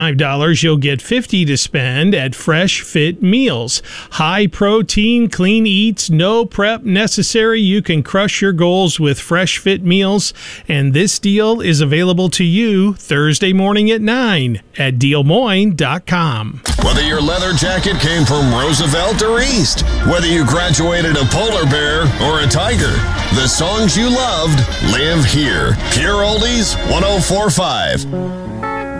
$5, you'll get $50 to spend at Fresh Fit Meals. High protein, clean eats, no prep necessary. You can crush your goals with Fresh Fit Meals, and this deal is available to you Thursday morning at 9 at DealMoine.com. Whether your leather jacket came from Roosevelt or East, whether you graduated a polar bear or a tiger, the songs you loved live here. Pure Oldies 104.5.